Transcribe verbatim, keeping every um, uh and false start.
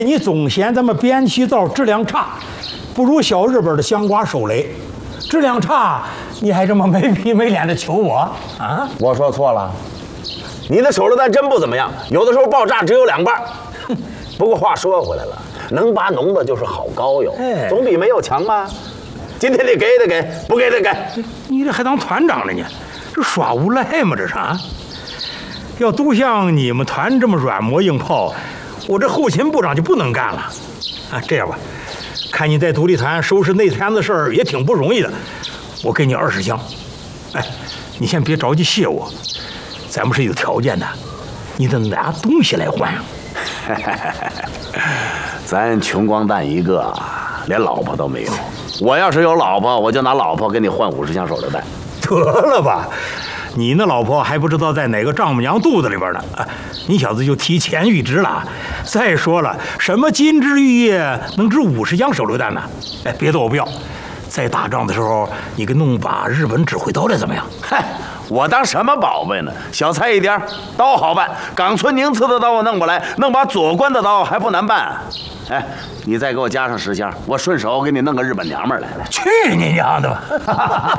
你总嫌咱们边洗澡质量差，不如小日本的香瓜手雷，质量差，你还这么没皮没脸的求我啊？ 我说错了，你的手榴弹真不怎么样，有的时候爆炸只有两半。不过话说回来了，能拔脓的就是好膏药， 哎、 总比没有强吗？今天你给得给，不给得给。 你这还当团长了呢？这耍无赖吗？这是啊？要都像你们团这么软磨硬泡，我这后勤部长就不能干了。啊，这样吧，看你在独立团收拾那摊子事儿也挺不容易的，我给你二十箱。哎，你先别着急谢我，咱们是有条件的，你得拿东西来换啊。 咱穷光蛋一个，连老婆都没有。我要是有老婆，我就拿老婆跟你换五十箱手榴弹。 得了吧，你那老婆还不知道在哪个丈母娘肚子里边呢。啊，你小子就提前预支了。再说了，什么金枝玉叶能值五十箱手榴弹呢？哎，别的我不要。在打仗的时候，你给弄把日本指挥刀来怎么样？ 嗨，我当什么宝贝呢？小菜一碟，刀好办。冈村宁次的刀我弄不来，弄把左关的刀还不难办。哎，你再给我加上十箱，我顺手给你弄个日本娘们儿来。来， 去你娘的吧！